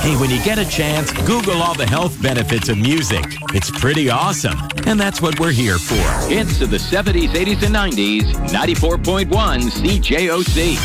Hey, when you get a chance, Google all the health benefits of music. It's pretty awesome. And that's what we're here for. Hits of the 70s, 80s, and 90s, 94.1 CJOC.